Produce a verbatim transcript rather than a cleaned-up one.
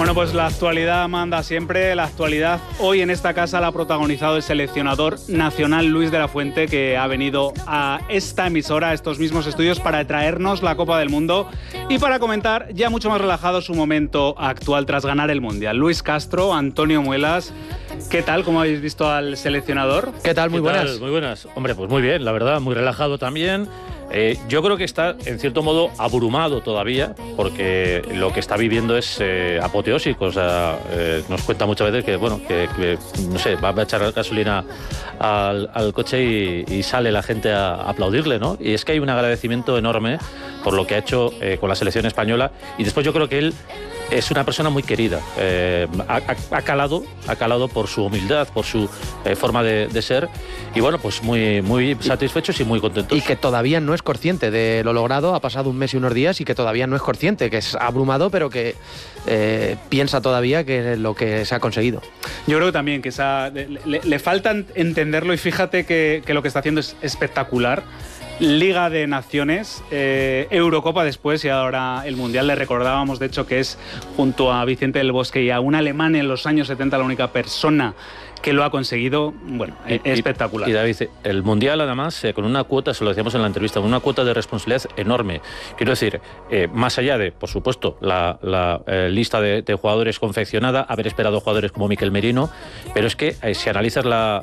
Bueno, pues la actualidad manda siempre. La actualidad hoy en esta casa la ha protagonizado el seleccionador nacional Luis de la Fuente, que ha venido a esta emisora, a estos mismos estudios, para traernos la Copa del Mundo y para comentar ya mucho más relajado su momento actual tras ganar el Mundial. Luis Castro, Antonio Muelas, ¿qué tal? ¿Cómo habéis visto al seleccionador? ¿Qué tal? Muy ¿Qué buenas. tal? Muy buenas. Hombre, pues muy bien, la verdad, muy relajado también. Eh, yo creo que está, en cierto modo, abrumado todavía, porque lo que está viviendo es eh, apoteósico. O sea, eh, nos cuenta muchas veces que, bueno, que, que no sé, va a echar gasolina al, al coche y, y sale la gente a, a aplaudirle, ¿no? Y es que hay un agradecimiento enorme por lo que ha hecho eh, con la selección española. Y después yo creo que él es una persona muy querida. Eh, ha, ha, calado, ha calado por su humildad, por su eh, forma de, de ser. Y bueno, pues muy, muy satisfechos y muy contentos. Y que todavía no es consciente de lo logrado. Ha pasado un mes y unos días y que todavía no es consciente, que es abrumado, pero que eh, piensa todavía que lo que se ha conseguido. Yo creo también que esa, le, le falta entenderlo, y fíjate que, que lo que está haciendo es espectacular. Liga de Naciones, eh, Eurocopa después y ahora el Mundial. Le recordábamos, de hecho, que es junto a Vicente del Bosque y a un alemán en los años setenta la única persona que lo ha conseguido. Bueno, y, espectacular. Y, y David, el Mundial además, eh, con una cuota, se lo decíamos en la entrevista, con una cuota de responsabilidad enorme. Quiero decir, eh, más allá de, por supuesto, la, la eh, lista de, de jugadores confeccionada, haber esperado jugadores como Miquel Merino, pero es que eh, si analizas la,